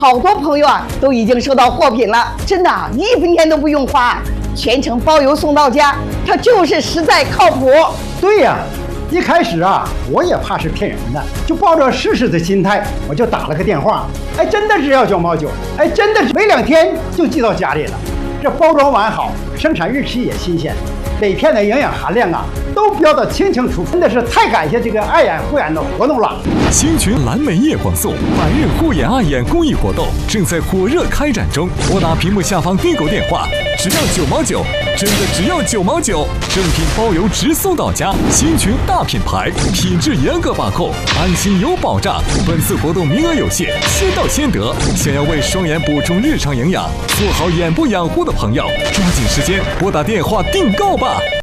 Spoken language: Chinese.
好多朋友啊都已经收到货品了，真的1分钱都不用花，全程包邮送到家，它就是实在靠谱。 对呀，一开始啊我也怕是骗人的，就抱着试试的心态，我就打了个电话，哎，真的只要9毛9，哎，真的是没2天就寄到家里了。这包装完好，生产日期也新鲜，每片的营养含量啊都标得清清楚楚，真的是太感谢这个爱眼护眼的活动了。 星群蓝莓夜光颂100日护眼爱眼公益活动正在火热开展中，拨打屏幕下方订购电话，只要9毛9，真的只要9毛9，正品包邮直送到家。星群大品牌，品质严格把控，安心有保障。本次活动名额有限，先到先得。想要为双眼补充日常营养，做好眼部养护的朋友，抓紧时间拨打电话订购吧。